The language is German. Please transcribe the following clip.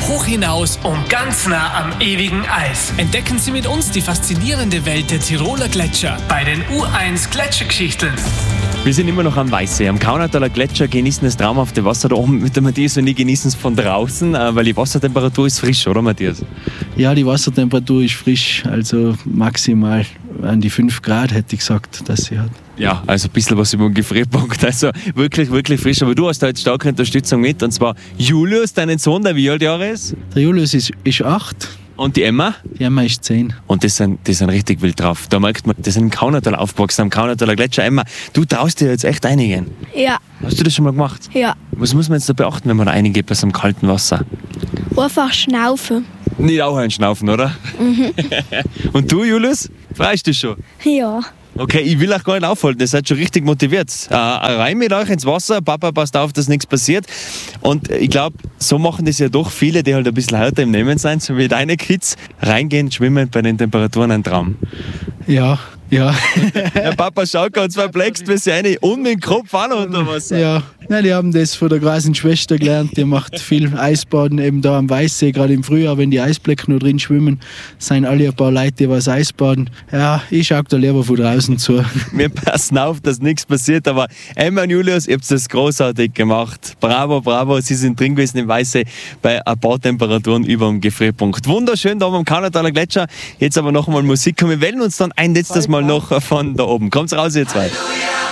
hoch hinaus und ganz nah am ewigen Eis. Entdecken Sie mit uns die faszinierende Welt der Tiroler Gletscher bei den U1 Gletschergeschichten. Wir sind immer noch am Weißsee, am Kaunertaler Gletscher, genießen das traumhafte Wasser da oben mit der Matthias und ich genießen es von draußen, weil die Wassertemperatur ist frisch, oder Matthias? Ja, die Wassertemperatur ist frisch, also maximal an die 5 Grad hätte ich gesagt, dass sie hat. Ja, also ein bisschen was über den Gefrierpunkt, also wirklich, wirklich frisch. Aber du hast da jetzt starke Unterstützung mit, und zwar Julius, deinen Sohn, der wie alt Jahre ist? Der Julius ist 8. Und die Emma? Die Emma ist 10. Und die sind richtig wild drauf. Da merkt man, die sind im Kaunertal aufgewachsen, am Kaunertaler Gletscher. Emma, du traust dir jetzt echt einigen. Ja, Hast du das schon mal gemacht? ja. Was muss man jetzt da beachten, wenn man da eingeht bei so einem kalten Wasser? Einfach schnaufen. Nicht auch einschnaufen, oder? Und du, Julius? Freust du schon? Ja. Okay, ich will euch gar nicht aufhalten, ihr seid schon richtig motiviert. Rein mit euch ins Wasser, Papa passt auf, dass nichts passiert. Und ich glaube, so machen das ja doch viele, die halt ein bisschen härter im Nehmen sind, so wie deine Kids. Reingehen, schwimmen bei den Temperaturen ein Traum. Ja. Der Papa schaut ganz perplex, wie sie eine und mit dem Kopf auch noch unter Wasser. Ja. Nein, die haben das von der großen Schwester gelernt. Die macht viel Eisbaden, eben da am Weißsee, gerade im Frühjahr, wenn die Eisblöcke noch drin schwimmen, sind alle ein paar Leute, die was Eisbaden. Ja, ich schaue da lieber von draußen zu. Wir passen auf, dass nichts passiert, aber Emma und Julius, ihr habt das großartig gemacht. Bravo, bravo, sie sind drin gewesen im Weißsee bei ein paar Temperaturen über dem Gefrierpunkt. Wunderschön da oben am Kaunertaler Gletscher. Jetzt aber noch einmal Musik. Wir wählen uns dann ein letztes Mal noch von da oben. Kommt's raus, ihr zwei.